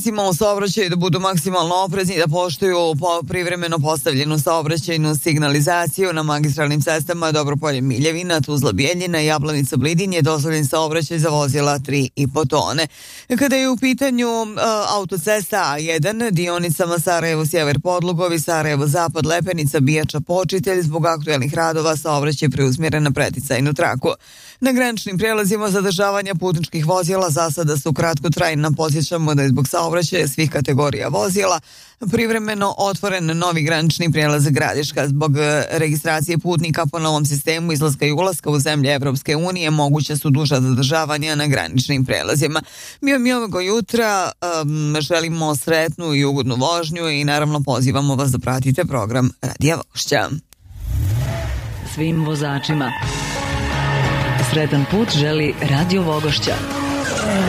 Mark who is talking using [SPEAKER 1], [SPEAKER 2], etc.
[SPEAKER 1] U saobraćaju da budu maksimalno oprezni, da poštuju privremeno postavljenu saobraćajnu signalizaciju na magistralnim cestama Dobropolje Miljevina, Tuzla Bijeljina, Jablanica Blidin je dozvoljen saobraćaj za vozila 3,5 tone. Kada je u pitanju autocesta A1, dionicama Sarajevo Sjever Podlugovi, Sarajevo Zapad Lepenica, Bijača Počitelj, zbog aktuelnih radova saobraćaj preusmjeren na preticajnu traku. Na graničnim prijelazima zadržavanja putničkih vozila za sada su kratkotrajna. Podsjećamo da je zbog saobraćaja svih kategorija vozila privremeno otvoren novi granični prijelaz Gradiška. Zbog registracije putnika po novom sistemu izlaska i ulaska u zemlje Evropske unije moguće su duža zadržavanja na graničnim prijelazima. Mi ovog jutra želimo sretnu i ugodnu vožnju i naravno pozivamo vas da pratite program Radija Vošća.
[SPEAKER 2] Svim vozačima sretan put želi Radio Vogošća.